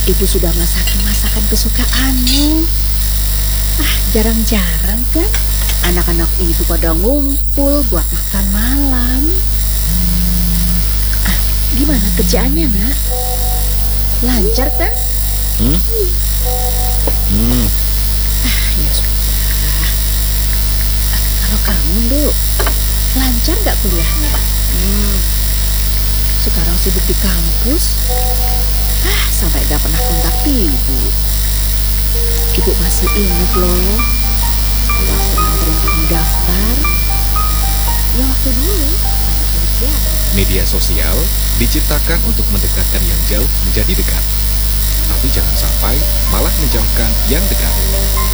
Ibu sudah masakin masakan kesukaanmu. Jarang-jarang kan anak-anak ibu pada ngumpul buat makan malam. Gimana kerjaannya, Nak? Lancar kan? Hmm? Hmm. Ya sudah. Kalau kamu, Nduk, lancar nggak kuliahnya? Sekarang sibuk di kampus. Sampai nggak pernah kontak ibu. Ibu masih ingat loh, waktu nganterin kamu daftar. Ya waktu dulu, pada ujian. Media sosial diciptakan untuk mendekatkan yang jauh menjadi dekat. Tapi jangan sampai malah menjauhkan yang dekat.